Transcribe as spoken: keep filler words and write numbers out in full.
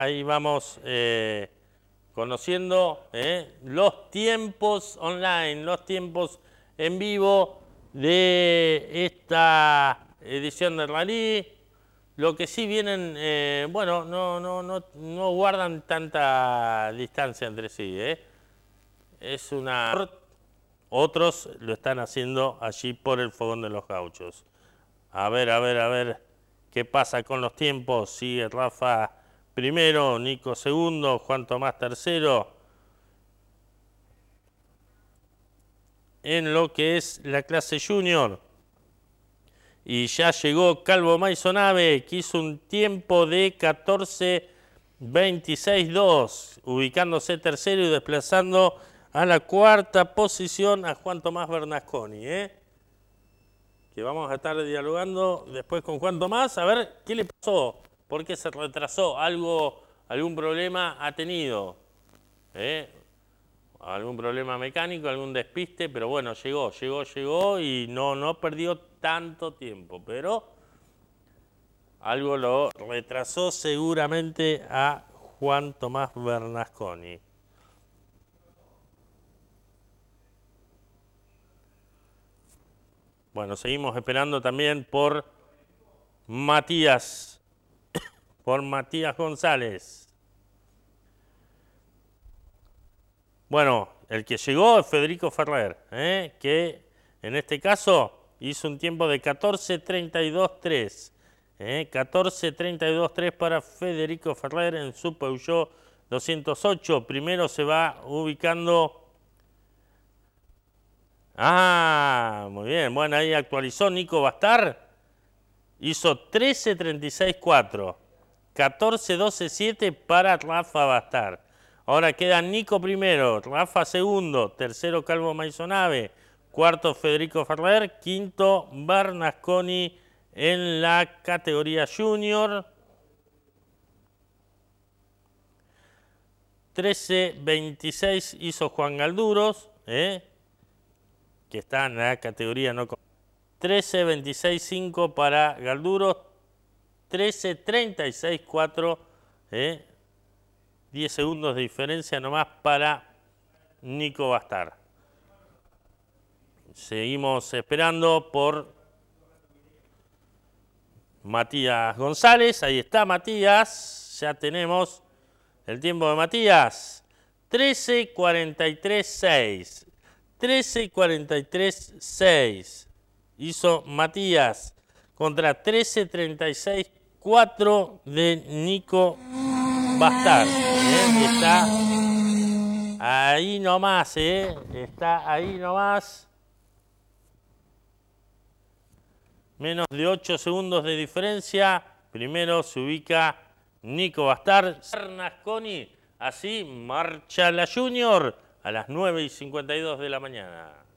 Ahí vamos eh, conociendo eh, los tiempos online, los tiempos en vivo de esta edición del rally. Lo que sí vienen, eh, bueno, no, no, no, no guardan tanta distancia entre sí. Eh. Es una... Otros lo están haciendo allí por el Fogón de los Gauchos. A ver, a ver, a ver qué pasa con los tiempos. Sigue Rafa primero, Nico segundo, Juan Tomás tercero. En lo que es la clase junior. Y ya llegó Calvo Maisonave, que hizo un tiempo de catorce veintiséis dos, ubicándose tercero y desplazando a la cuarta posición a Juan Tomás Bernasconi, ¿eh? que vamos a estar dialogando después con Juan Tomás, a ver qué le pasó, por qué se retrasó, algo, algún problema ha tenido, ¿eh? algún problema mecánico, algún despiste, pero bueno, llegó, llegó, llegó y no, no perdió tanto tiempo, pero algo lo retrasó seguramente a Juan Tomás Bernasconi. Bueno, seguimos esperando también por Matías, por Matías González. Bueno, el que llegó es Federico Ferrer, ¿eh? que en este caso hizo un tiempo de catorce treinta y dos tres. ¿eh? catorce treinta y dos tres para Federico Ferrer en su Peugeot doscientos ocho. Primero se va ubicando... Ah, muy bien. Bueno, ahí actualizó Nico Bastar. Hizo trece treinta y seis cuatro. catorce doce siete para Rafa Bastar. Ahora queda Nico primero, Rafa segundo, tercero Calvo Maisonave, cuarto Federico Ferrer, quinto Bernasconi en la categoría junior. trece veintiséis hizo Juan Galduros, ¿eh? que está en la categoría no... trece veintiséis cinco para Galduros, trece treinta y seis cuatro, ¿eh? diez segundos de diferencia nomás para Nico Bastar. Seguimos esperando por Matías González. Ahí está Matías. Ya tenemos el tiempo de Matías. trece cuarenta y tres seis. trece cuarenta y tres seis. Hizo Matías contra trece treinta y seis cuatro de Nico Bastar. ¿eh? Está ahí nomás, ¿eh? Está ahí nomás. Menos de ocho segundos de diferencia. Primero se ubica Nico Bastar. Bernasconi. Así marcha la Junior a las nueve y cincuenta y dos de la mañana.